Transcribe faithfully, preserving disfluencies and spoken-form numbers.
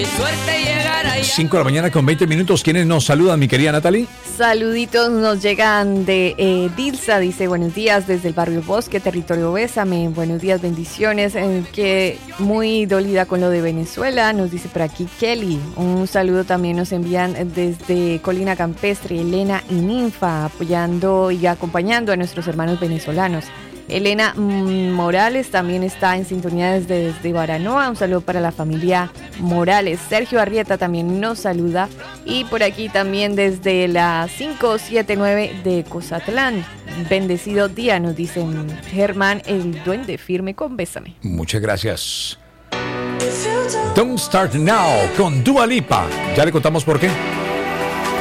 mi suerte llegar allá. cinco de la mañana con veinte minutos. ¿Quiénes nos saludan, mi querida Natalie? Saluditos nos llegan de eh, Dilsa, dice buenos días desde el barrio Bosque, territorio Bésame. Buenos días, bendiciones. Eh, que muy dolida con lo de Venezuela, nos dice por aquí Kelly. Un saludo también nos envían desde Colina Campestre, Elena y Ninfa, apoyando y acompañando a nuestros hermanos venezolanos. Elena Morales también está en sintonía desde, desde Baranoa. Un saludo para la familia Morales. Sergio Arrieta también nos saluda. Y por aquí también desde la cinco siete nueve de Cozatlán. Bendecido día, nos dicen Germán, el duende firme con Bésame. Muchas gracias. Don't Start Now con Dua Lipa. Ya le contamos por qué.